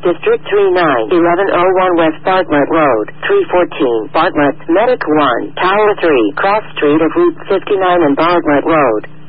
District 39, 1101 West Bartlett Road, 314, Bartlett, Medic 1, Tower 3, Cross Street of Route 59 and Bartlett Road.